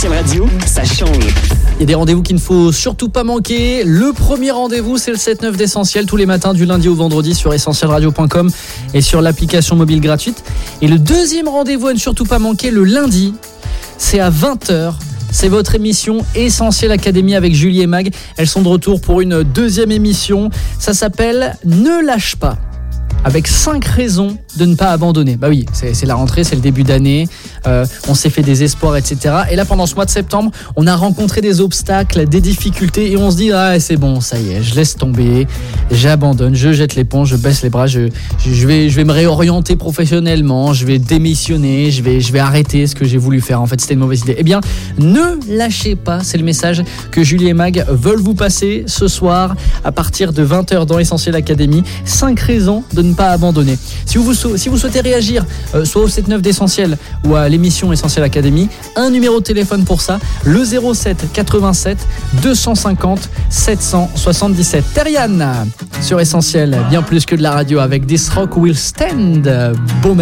Essentiel Radio, ça change. Il y a des rendez-vous qu'il ne faut surtout pas manquer. Le premier rendez-vous, c'est le 7-9 d'Essentiel, tous les matins du lundi au vendredi sur essentielradio.com et sur l'application mobile gratuite. Et le deuxième rendez-vous à ne surtout pas manquer, le lundi, c'est à 20h. C'est votre émission Essentiel Académie avec Julie et Mag. Elles sont de retour pour une deuxième émission. Ça s'appelle Ne lâche pas. Avec 5 raisons de ne pas abandonner. Bah oui, c'est la rentrée, c'est le début d'année, on s'est fait des espoirs, etc. Et là, pendant ce mois de septembre, on a rencontré des obstacles, des difficultés, et on se dit, ah, c'est bon, ça y est, je laisse tomber, j'abandonne, je jette l'éponge, je baisse les bras, je vais me réorienter professionnellement, je vais démissionner, je vais arrêter ce que j'ai voulu faire. En fait, c'était une mauvaise idée. Eh bien, ne lâchez pas, c'est le message que Julie et Mag veulent vous passer ce soir à partir de 20h dans Essentiel Académie. 5 raisons de ne pas abandonner. Si vous souhaitez réagir, soit au 7-9 d'Essentiel ou à l'émission Essentiel Académie, un numéro de téléphone pour ça, le 07 87 250 777. Terriane sur Essentiel, bien plus que de la radio avec This Rock Will Stand. Bon